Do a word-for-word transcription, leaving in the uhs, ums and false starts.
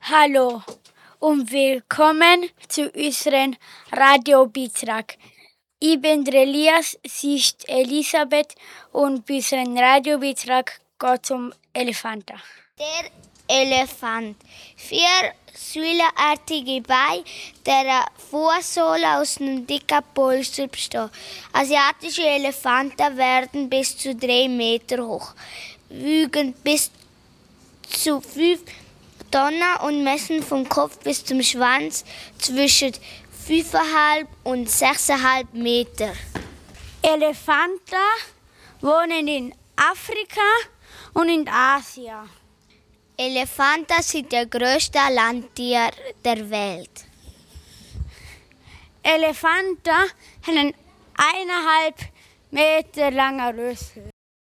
Hallo und willkommen zu unserem Radiobeitrag. Ich bin Elias, sie ist Elisabeth und bei unserem Radiobeitrag geht es um Elefanten. Der Elefant. Vier säulenartige Beine, deren Fußsohle aus einem dicken Polster besteht. Asiatische Elefanten werden bis zu drei Meter hoch, wiegen bis zu fünf Tonnen und messen vom Kopf bis zum Schwanz zwischen fünf Komma fünf und sechs Komma fünf Meter. Elefanten wohnen in Afrika und in Asien. Elefanten sind der größte Landtier der Welt. Elefanten haben einen eineinhalb Meter langen Rüssel.